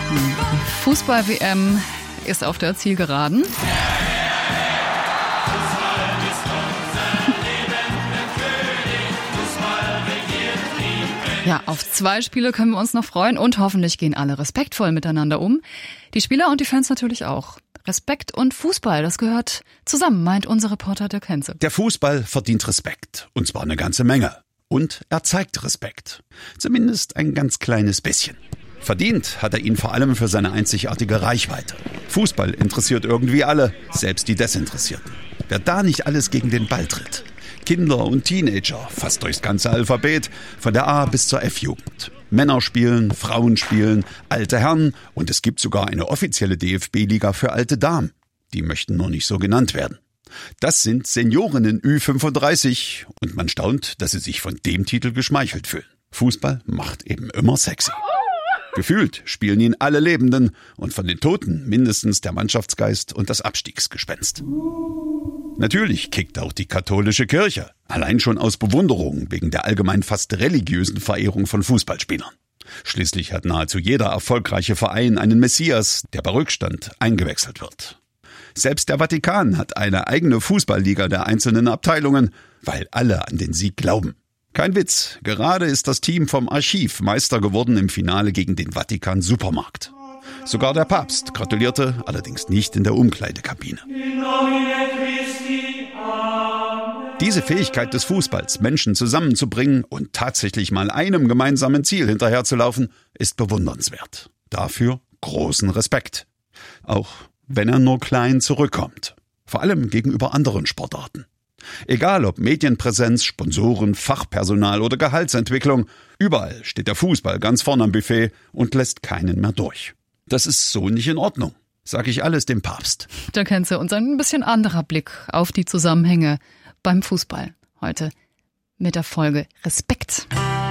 Fußball-WM ist auf der Zielgeraden. Ja, auf 2 Spiele können wir uns noch freuen und hoffentlich gehen alle respektvoll miteinander um. Die Spieler und die Fans natürlich auch. Respekt und Fußball, das gehört zusammen, meint unser Reporter Dirk Henze. Der Fußball verdient Respekt, und zwar eine ganze Menge. Und er zeigt Respekt. Zumindest ein ganz kleines bisschen. Verdient hat er ihn vor allem für seine einzigartige Reichweite. Fußball interessiert irgendwie alle, selbst die Desinteressierten. Wer da nicht alles gegen den Ball tritt. Kinder und Teenager, fast durchs ganze Alphabet, von der A bis zur F-Jugend. Männer spielen, Frauen spielen, alte Herren und es gibt sogar eine offizielle DFB-Liga für alte Damen. Die möchten nur nicht so genannt werden. Das sind Seniorinnen Ü35 und man staunt, dass sie sich von dem Titel geschmeichelt fühlen. Fußball macht eben immer sexy. Gefühlt spielen ihn alle Lebenden und von den Toten mindestens der Mannschaftsgeist und das Abstiegsgespenst. Natürlich kickt auch die katholische Kirche, allein schon aus Bewunderung wegen der allgemein fast religiösen Verehrung von Fußballspielern. Schließlich hat nahezu jeder erfolgreiche Verein einen Messias, der bei Rückstand eingewechselt wird. Selbst der Vatikan hat eine eigene Fußballliga der einzelnen Abteilungen, weil alle an den Sieg glauben. Kein Witz, gerade ist das Team vom Archiv Meister geworden im Finale gegen den Vatikan Supermarkt. Sogar der Papst gratulierte, allerdings nicht in der Umkleidekabine. Diese Fähigkeit des Fußballs, Menschen zusammenzubringen und tatsächlich mal einem gemeinsamen Ziel hinterherzulaufen, ist bewundernswert. Dafür großen Respekt. Auch wenn er nur klein zurückkommt. Vor allem gegenüber anderen Sportarten. Egal ob Medienpräsenz, Sponsoren, Fachpersonal oder Gehaltsentwicklung, überall steht der Fußball ganz vorne am Buffet und lässt keinen mehr durch. Das ist so nicht in Ordnung, sage ich alles dem Papst. Da kennst du uns ein bisschen anderer Blick auf die Zusammenhänge beim Fußball. Heute mit der Folge Respekt.